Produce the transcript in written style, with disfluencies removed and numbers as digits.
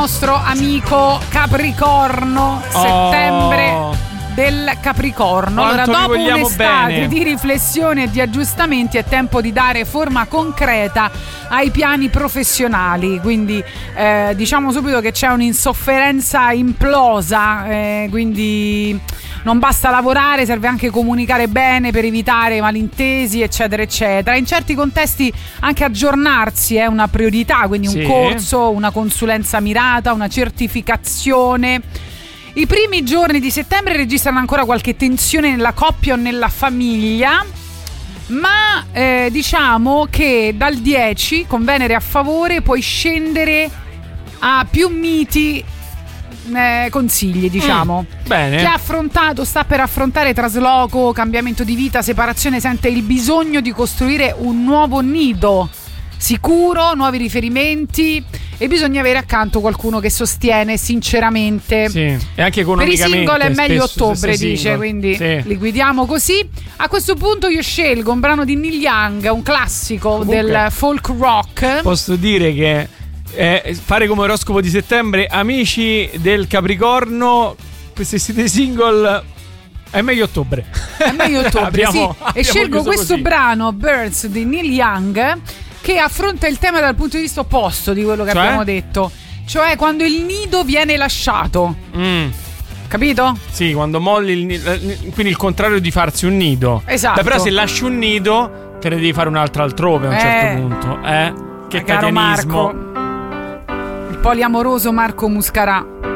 nostro amico Capricorno. Settembre del Capricorno. Allora, dopo un'estate bene di riflessione e di aggiustamenti, è tempo di dare forma concreta ai piani professionali. Quindi diciamo subito che c'è un'insofferenza implosa, quindi non basta lavorare, serve anche comunicare bene per evitare malintesi, eccetera eccetera. In certi contesti anche aggiornarsi è una priorità, quindi un corso, una consulenza mirata, una certificazione. I primi giorni di settembre registrano ancora qualche tensione nella coppia o nella famiglia, ma diciamo che dal 10 con Venere a favore puoi scendere a più miti consigli, diciamo. Bene. Chi ha affrontato, sta per affrontare trasloco, cambiamento di vita, separazione, sente il bisogno di costruire un nuovo nido sicuro, nuovi riferimenti, e bisogna avere accanto qualcuno che sostiene sinceramente. Sì, e anche economicamente. Per i single è meglio ottobre, dice, single, quindi li guidiamo così. A questo punto io scelgo un brano di Neil Young, un classico del folk rock. Posso dire che fare come oroscopo di settembre, amici del Capricorno, se siete single è meglio ottobre. È meglio ottobre, sì. E scelgo questo così. brano, Birds di Neil Young, che affronta il tema dal punto di vista opposto di quello che abbiamo detto, cioè quando il nido viene lasciato. Capito? Sì, quando molli il nido, quindi il contrario di farsi un nido. Esatto. Però se lasci un nido te ne devi fare un altro altrove a un certo punto. Che caro catianismo. Marco, il poliamoroso Marco Muscarà.